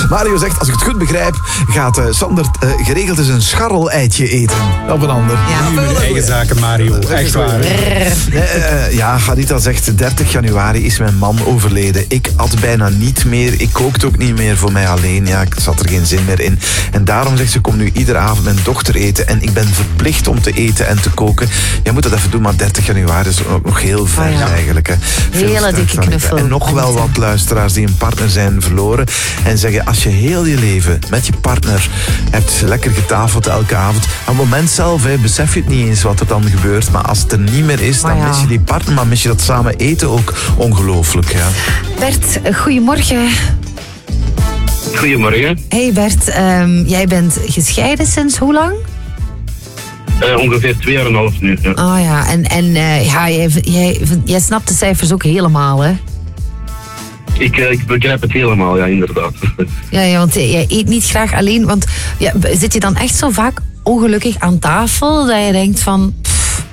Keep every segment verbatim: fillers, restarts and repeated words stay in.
Mario zegt, als ik het goed begrijp, gaat uh, Sander uh, geregeld eens een scharrel-eitje eten. Of een ander. Ja, nu mijn eigen zaken, Mario. Echt waar. Uh, ja, Garita zegt, dertig januari is mijn man overleden. Ik at bijna niet meer. Ik kookte ook niet meer voor mij alleen. Ja, ik zat er geen zin meer in. En daarom zegt ze, kom nu iedere avond mijn dochter eten. En ik ben verplicht om te eten en te koken. Jij moet dat even doen, maar dertig januari is ook nog heel ver oh ja. eigenlijk. Hè. Hele dikke knuffel. En nog wel wat luisteraars die een partner zijn verloren. En zeggen, als je heel je leven met je partner hebt lekker getafeld elke avond. Op het moment zelf hè, besef je het niet eens wat er dan gebeurt. Maar als het er niet meer is, dan ja. mis je die partner. Maar mis je dat samen eten ook ongelooflijk. Ja. Bert, goedemorgen. Goedemorgen. Hey Bert, um, jij bent gescheiden sinds hoe lang? Uh, ongeveer twee jaar en een half nu. Ja. Oh ja, en, en uh, ja, jij, jij, jij snapt de cijfers ook helemaal, hè? Ik, uh, ik begrijp het helemaal, ja, inderdaad. Ja, ja, want jij eet niet graag alleen. Want ja, zit je dan echt zo vaak ongelukkig aan tafel dat je denkt van... Pff.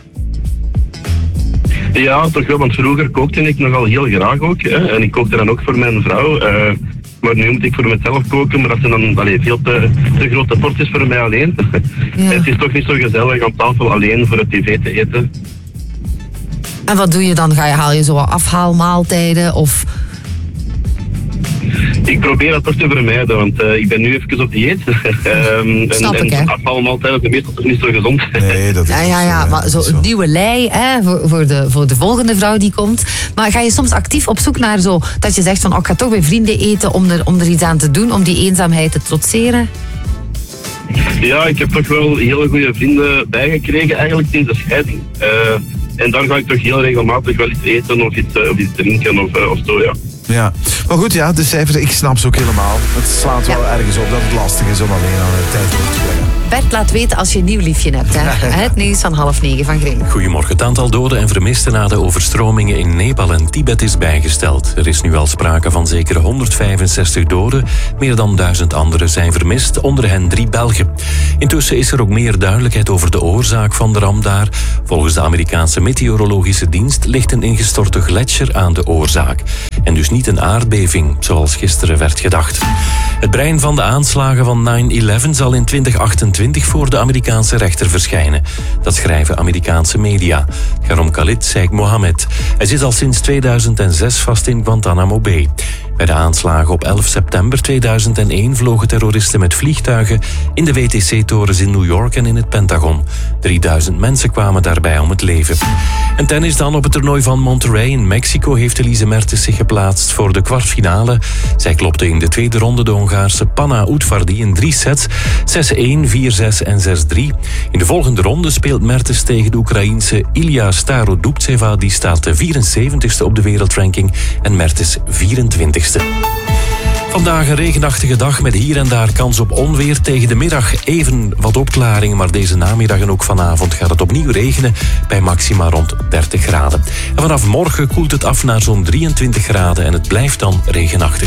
Ja, toch wel, want vroeger kookte ik nogal heel graag ook. Hè, en ik kookte dan ook voor mijn vrouw. Uh, Maar nu moet ik voor mezelf koken, maar dat zijn dan allee, veel te, te grote porties voor mij alleen. Ja. Het is toch niet zo gezellig aan tafel alleen voor het tv te eten. En wat doe je dan? Ga je, haal je zo afhaalmaaltijden of... Ik probeer dat toch te vermijden, want uh, ik ben nu even op dieet. um, Snap en, ik, hè? En afhaalmaaltijden zijn meestal toch niet zo gezond. Nee, dat is ja, ja, ja, maar zo een nieuwe lei hè, voor, voor, de, voor de volgende vrouw die komt. Maar ga je soms actief op zoek naar zo, dat je zegt van, oh, ik ga toch bij vrienden eten om er, om er iets aan te doen, om die eenzaamheid te trotseren? Ja, ik heb toch wel hele goede vrienden bijgekregen eigenlijk sinds de scheiding. Uh, en daar ga ik toch heel regelmatig wel iets eten of iets, uh, of iets drinken of, uh, of zo, ja. Ja, maar goed, ja, de cijfers, ik snap ze ook helemaal. Het slaat wel ja. ergens op dat het lastig is om alleen aan de tijd te brengen. Bert, laat weten als je een nieuw liefje hebt. Hè? Het nieuws van half negen van Grim. Goedemorgen. Het aantal doden en vermisten na de overstromingen in Nepal en Tibet is bijgesteld. Er is nu al sprake van zeker honderdvijfenzestig doden. Meer dan duizend anderen zijn vermist, onder hen drie Belgen. Intussen is er ook meer duidelijkheid over de oorzaak van de ramp daar. Volgens de Amerikaanse meteorologische dienst ligt een ingestorte gletsjer aan de oorzaak. En dus niet een aardbeving, zoals gisteren werd gedacht. Het brein van de aanslagen van nine eleven zal in twintig achtentwintig voor de Amerikaanse rechter verschijnen. Dat schrijven Amerikaanse media. Het gaat om Khalid Sheikh Mohammed. Hij zit al sinds tweeduizend zes vast in Guantanamo Bay. Bij de aanslagen op elf september tweeduizend één vlogen terroristen met vliegtuigen in de W T C-torens in New York en in het Pentagon. drieduizend mensen kwamen daarbij om het leven. En tennis dan. Op het toernooi van Monterrey in Mexico heeft Elise Mertens zich geplaatst voor de kwartfinale. Zij klopte in de tweede ronde de Hongaarse Panna Udvardi in drie sets. zes-een, vier-zes en zes-drie. In de volgende ronde speelt Mertens tegen de Oekraïense Ilya Starodubtseva. Die staat de vierenzeventigste op de wereldranking en Mertens vierentwintigste. Vandaag een regenachtige dag met hier en daar kans op onweer. Tegen de middag even wat opklaring, maar deze namiddag en ook vanavond gaat het opnieuw regenen bij maxima rond dertig graden. En vanaf morgen koelt het af naar zo'n drieëntwintig graden en het blijft dan regenachtig.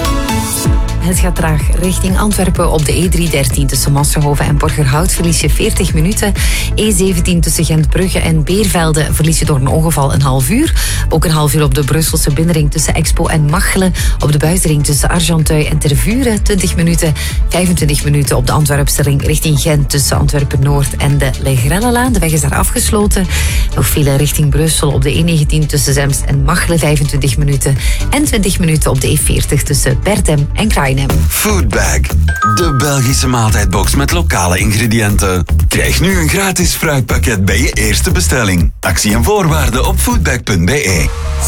Het gaat traag richting Antwerpen op de E driehonderddertien tussen Massenhoven en Borgerhout verlies je veertig minuten. E zeventien tussen Gentbrugge en Beervelde verlies je door een ongeval een half uur. Ook een half uur op de Brusselse binnenring tussen Expo en Machelen. Op de buitenring tussen Argenteuil en Tervuren twintig minuten. vijfentwintig minuten op de Antwerpse ring richting Gent tussen Antwerpen-Noord en de Legrellelaan. De weg is daar afgesloten. Nog file richting Brussel op de E negentien tussen Zemst en Machelen vijfentwintig minuten. En twintig minuten op de E veertig tussen Bertem en Kraai. Foodbag, de Belgische maaltijdbox met lokale ingrediënten. Krijg nu een gratis fruitpakket bij je eerste bestelling. Actie en voorwaarden op foodbag punt be.